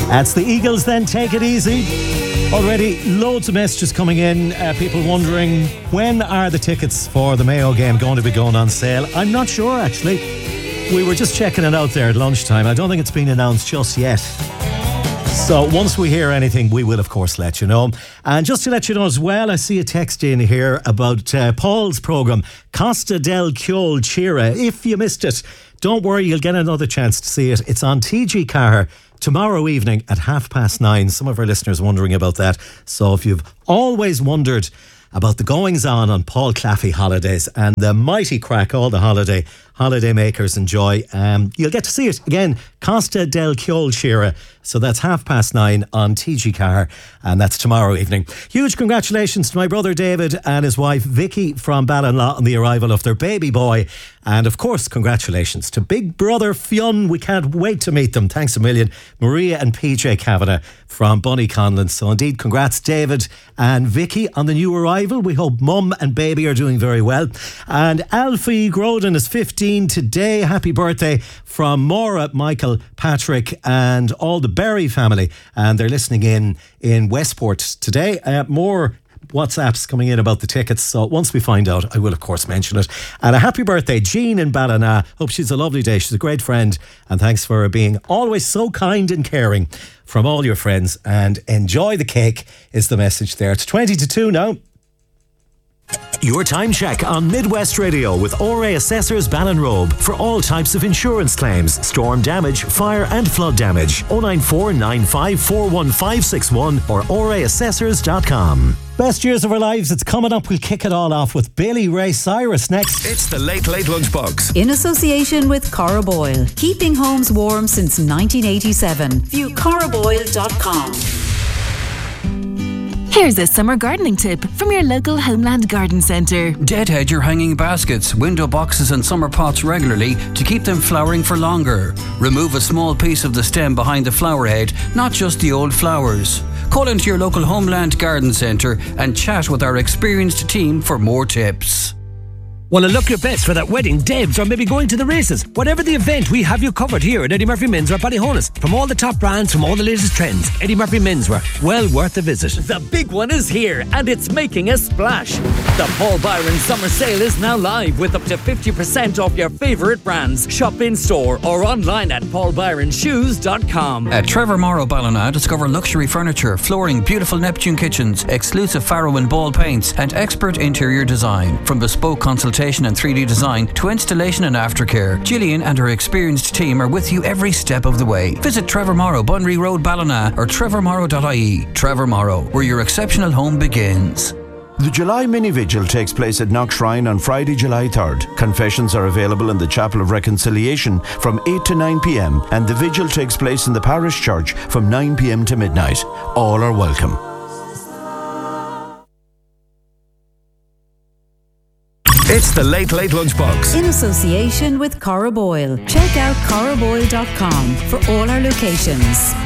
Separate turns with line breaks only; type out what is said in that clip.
That's the Eagles then, Take It Easy. Already loads of messages coming in, people wondering when are the tickets for the Mayo game going to be going on sale. I'm not sure actually. We were just checking it out there at lunchtime. I don't think it's been announced just yet. So once we hear anything, we will of course let you know. And just to let you know as well, I see a text in here about Paul's programme, Costa del Ciol Chira. If you missed it, don't worry, you'll get another chance to see it. It's on TG Car tomorrow evening at 9:30. Some of our listeners wondering about that. So if you've always wondered about the goings on Paul Claffey holidays and the mighty crack all the holiday makers enjoy, you'll get to see it again, Costa del Ciol Chira. So that's 9:30 on TG Car, and that's tomorrow evening. Huge congratulations to my brother David and his wife Vicky from Ballinlaw on the arrival of their baby boy. And of course, congratulations to big brother Fionn. We can't wait to meet them. Thanks a million. Maria and PJ Kavanagh from Bunny Conlon. So indeed, congrats David and Vicky on the new arrival. We hope mum and baby are doing very well. And Alfie Groden is 15 today. Happy birthday from Maura, Michael, Patrick and all the Berry family. And they're listening in Westport today. More WhatsApps coming in about the tickets, so once we find out I will of course mention it. And a happy birthday Jean in Ballina. Hope she's a lovely day. She's a great friend, and thanks for being always so kind and caring from all your friends, and enjoy the cake is the message there. It's 20 to 2 now.
Your time check on Midwest Radio with ORA Assessors Ballinrobe for all types of insurance claims, storm damage, fire and flood damage. 094 95 41561 or oraassessors.com.
Best years of our lives, it's coming up. We'll kick it all off with Billy Ray Cyrus next.
It's the Late Late Lunchbox.
In association with Cora Boyle. Keeping homes warm since 1987. View coraboyle.com.
Here's a summer gardening tip from your local Homeland Garden Centre.
Deadhead your hanging baskets, window boxes and summer pots regularly to keep them flowering for longer. Remove a small piece of the stem behind the flower head, not just the old flowers. Call into your local Homeland Garden Centre and chat with our experienced team for more tips.
Want to look your best for that wedding, Debs, or maybe going to the races? Whatever the event, we have you covered here at Eddie Murphy Menswear Ballyhonus. From all the top brands, from all the latest trends, Eddie Murphy Menswear, well worth a visit.
The big one is here, and it's making a splash. The Paul Byron Summer Sale is now live with up to 50% off your favourite brands. Shop in store or online at paulbyronshoes.com.
At Trevor Morrow Ballina, discover luxury furniture, flooring, beautiful Neptune kitchens, exclusive Farrow and Ball paints, and expert interior design. From bespoke consultation and 3D design to installation and aftercare, Gillian and her experienced team are with you every step of the way. Visit Trevor Morrow, Bunry Road, Ballina, or trevormorrow.ie. Trevor Morrow, where your exceptional home begins.
The July Mini Vigil takes place at Knockshrine on Friday, July 3rd. Confessions are available in the Chapel of Reconciliation from 8 to 9 p.m. and the vigil takes place in the parish church from 9 p.m. to midnight. All are welcome.
It's the Late Late Lunchbox.
In association with Cora Boyle. Check out coraboyle.com for all our locations.